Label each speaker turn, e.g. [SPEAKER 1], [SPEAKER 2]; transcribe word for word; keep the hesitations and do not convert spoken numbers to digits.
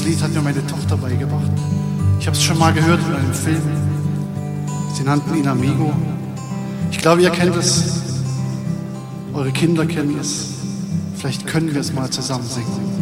[SPEAKER 1] Lied hat mir meine Tochter beigebracht. Ich habe es schon mal gehört in einem Film. Sie nannten ihn Amigo. Ich glaube, ihr kennt es. Eure Kinder kennen es. Vielleicht können wir es mal zusammen singen.